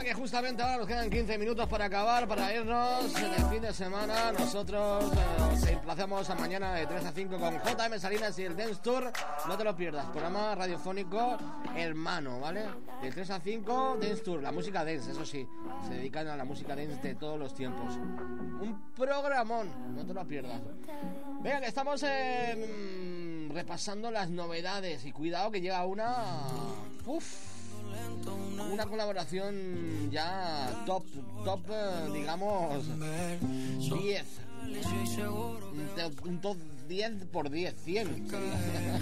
que justamente ahora nos quedan 15 minutos para acabar, para irnos en el fin de semana. Nosotros te emplazamos a mañana de 3 a 5 con JM Salinas y el Dance Tour. No te lo pierdas, programa radiofónico hermano, ¿vale? De 3 a 5, Dance Tour, la música dance, eso sí. Se dedican a la música dance de todos los tiempos. Un programón, no te lo pierdas. Venga, que estamos repasando las novedades. Y cuidado que llega una colaboración ya top, digamos 10. Un top 10 por 10, 100.